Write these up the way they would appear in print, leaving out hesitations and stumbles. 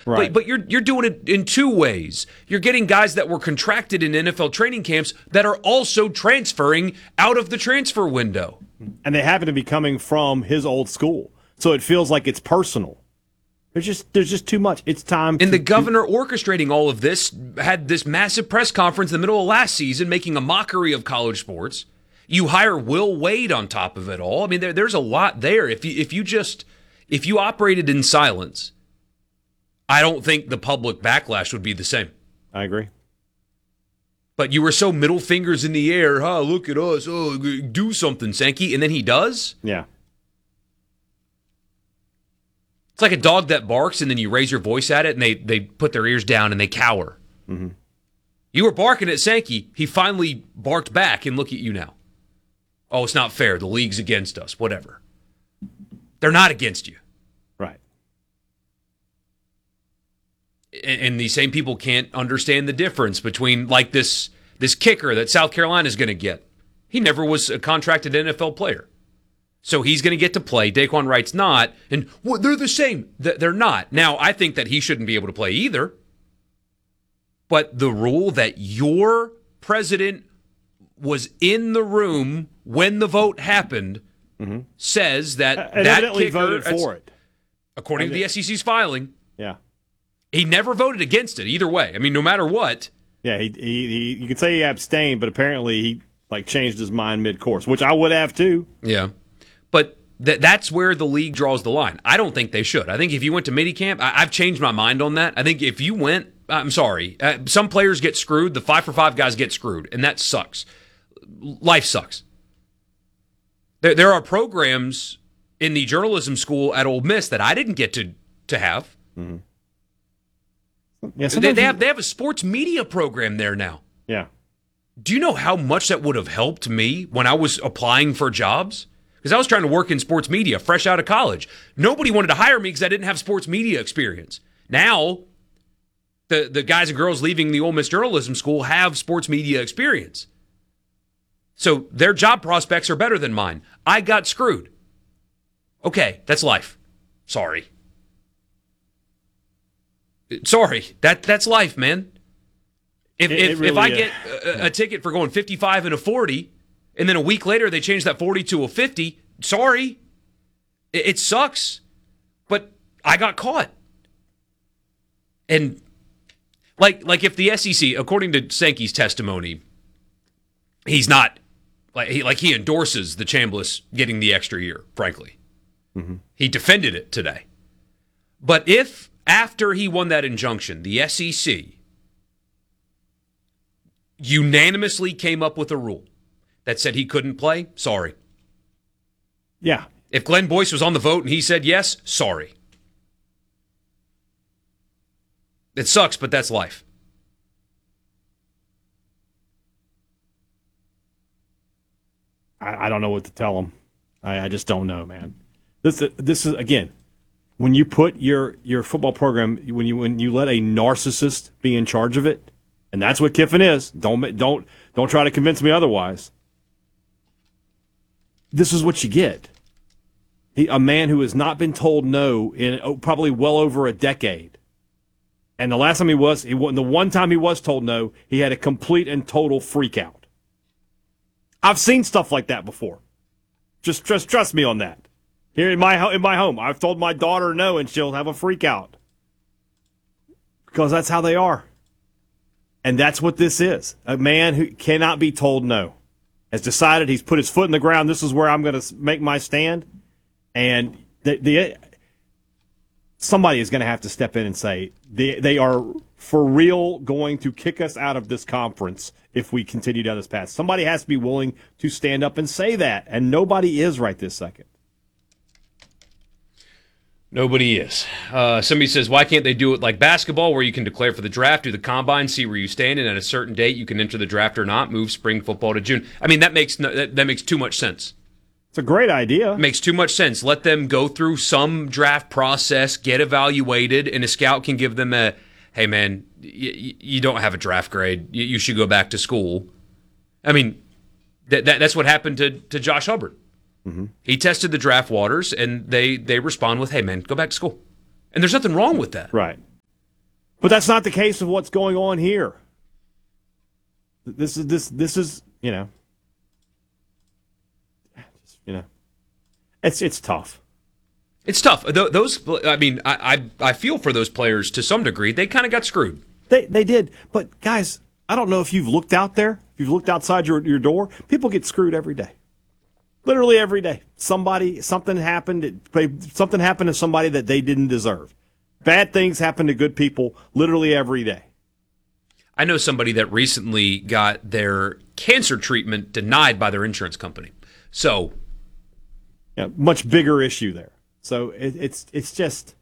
Right. But you're doing it in two ways. You're getting guys that were contracted in NFL training camps that are also transferring out of the transfer window. And they happen to be coming from his old school. So it feels like it's personal. There's just too much. It's time. And the governor orchestrating all of this had this massive press conference in the middle of last season making a mockery of college sports. You hire Will Wade on top of it all. I mean, there's a lot there. If you operated in silence, I don't think the public backlash would be the same. I agree. But you were so middle fingers in the air. Oh, look at us. Oh, do something, Sankey. And then he does? Yeah. It's like a dog that barks and then you raise your voice at it and they put their ears down and they cower. Mm-hmm. You were barking at Sankey. He finally barked back, and look at you now. Oh, it's not fair. The league's against us. Whatever. They're not against you. Right. And these same people can't understand the difference between, like, this kicker that South Carolina is going to get. He never was a contracted NFL player. So he's going to get to play. Daquan Wright's not. And they're the same. They're not. Now, I think that he shouldn't be able to play either. But the rule that your president was in the room when the vote happened says that that kicker voted for it. According to the SEC's filing. Yeah. He never voted against it either way. I mean, no matter what. Yeah, he you could say he abstained, but apparently he changed his mind mid-course, which I would have too. Yeah. But that's where the league draws the line. I don't think they should. I think if you went to minicamp, I've changed my mind on that. I think if you went, I'm sorry, some players get screwed. The 5-for-5 guys get screwed, and that sucks. Life sucks. There are programs in the journalism school at Ole Miss that I didn't get to have. Mm-hmm. Yeah, they have a sports media program there now. Yeah. Do you know how much that would have helped me when I was applying for jobs? Because I was trying to work in sports media fresh out of college. Nobody wanted to hire me because I didn't have sports media experience. Now, the guys and girls leaving the Ole Miss journalism school have sports media experience. So their job prospects are better than mine. I got screwed. Okay, that's life. Sorry. That's life, man. If I get a ticket for going 55 and a 40, and then a week later they change that 40 to a 50, sorry. It sucks. But I got caught. And like if the SEC, according to Sankey's testimony, he's not he endorses the Chambliss getting the extra year, frankly. Mm-hmm. He defended it today. But if after he won that injunction, the SEC unanimously came up with a rule that said he couldn't play, sorry. Yeah. If Glenn Boyce was on the vote and he said yes, sorry. It sucks, but that's life. I don't know what to tell him. I just don't know, man. This is again, when you put your football program, when you let a narcissist be in charge of it, and that's what Kiffin is. Don't try to convince me otherwise. This is what you get. A man who has not been told no in probably well over a decade. And the last time the one time he was told no, he had a complete and total freak out. I've seen stuff like that before. Just trust me on that. Here in my home, I've told my daughter no, and she'll have a freak out. Because that's how they are. And that's what this is. A man who cannot be told no. Has decided, he's put his foot in the ground, this is where I'm going to make my stand. And somebody is going to have to step in and say, they are for real going to kick us out of this conference if we continue down this path. Somebody has to be willing to stand up and say that, and nobody is right this second. Nobody is. Somebody says, why can't they do it like basketball where you can declare for the draft, do the combine, see where you stand, and at a certain date you can enter the draft or not, move spring football to June? I mean, that makes too much sense. It's a great idea. It makes too much sense. Let them go through some draft process, get evaluated, and a scout can give them a, hey, man, you don't have a draft grade. You should go back to school. I mean, that's what happened to Josh Hubbard. Mm-hmm. He tested the draft waters, and they respond with, hey, man, go back to school. And there's nothing wrong with that. Right. But that's not the case of what's going on here. This is it's tough. It's tough. Those, I mean, I feel for those players to some degree. They kind of got screwed. They did. But guys, I don't know if you've looked out there, if you've looked outside your door. People get screwed every day. Literally every day. Something happened to somebody that they didn't deserve. Bad things happen to good people literally every day. I know somebody that recently got their cancer treatment denied by their insurance company. So, yeah, much bigger issue there. So it's just,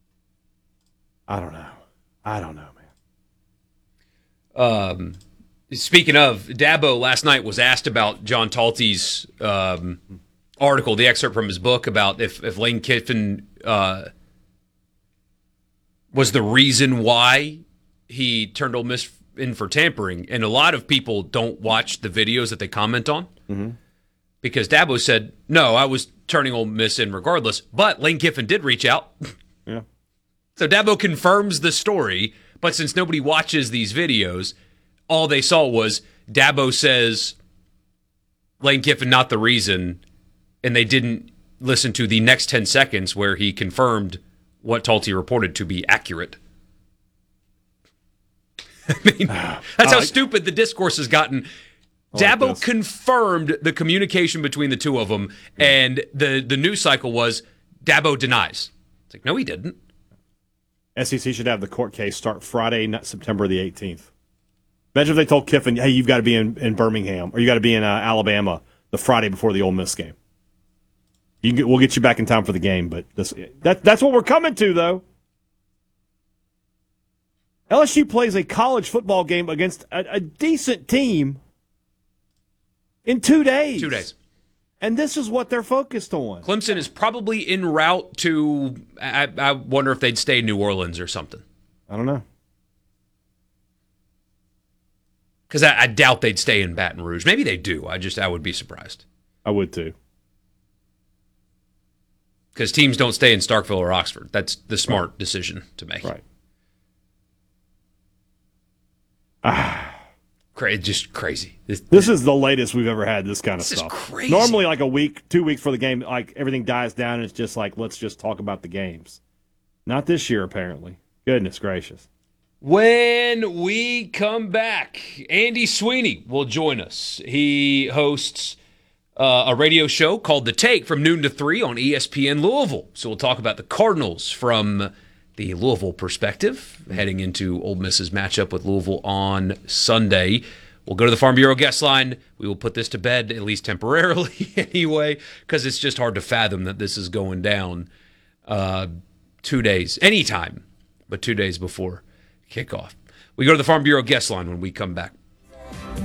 I don't know, man. Speaking of, Dabo last night was asked about John Talty's article, the excerpt from his book about if Lane Kiffin was the reason why he turned Ole Miss in for tampering. And a lot of people don't watch the videos that they comment on because Dabo said, no, I was turning Ole Miss in regardless, but Lane Kiffin did reach out. Yeah. So Dabo confirms the story, but since nobody watches these videos, all they saw was Dabo says Lane Kiffin not the reason, and they didn't listen to the next 10 seconds where he confirmed what Talty reported to be accurate. I mean, that's how stupid the discourse has gotten. Dabo confirmed the communication between the two of them, and the news cycle was Dabo denies. It's like, no, he didn't. SEC should have the court case start Friday, September the 18th. Imagine if they told Kiffin, hey, you've got to be in Birmingham, or you got to be in Alabama the Friday before the Ole Miss game. We'll get you back in time for the game, but that's what we're coming to, though. LSU plays a college football game against a decent team in 2 days. 2 days. And this is what they're focused on. Clemson is probably en route to, I wonder if they'd stay in New Orleans or something. I don't know. Because I doubt they'd stay in Baton Rouge. Maybe they do. I would be surprised. I would too. Because teams don't stay in Starkville or Oxford. That's the smart decision to make. Right. Just crazy. This is the latest we've ever had this kind of stuff. This is crazy. Normally like a week, 2 weeks for the game, like everything dies down and it's just like, let's just talk about the games. Not this year, apparently. Goodness gracious. When we come back, Andy Sweeney will join us. He hosts a radio show called The Take from noon to 3 on ESPN Louisville. So we'll talk about the Cardinals from the Louisville perspective, heading into Ole Miss's matchup with Louisville on Sunday. We'll go to the Farm Bureau guest line. We will put this to bed, at least temporarily anyway, because it's just hard to fathom that this is going down 2 days, anytime, but 2 days before kickoff. We go to the Farm Bureau guest line when we come back.